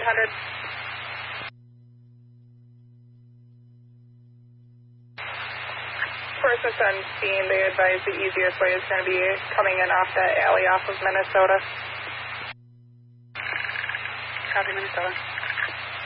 100. Person on scene, they advise the easiest way is going to be coming in off that alley off of Minnesota. Copy, Minnesota.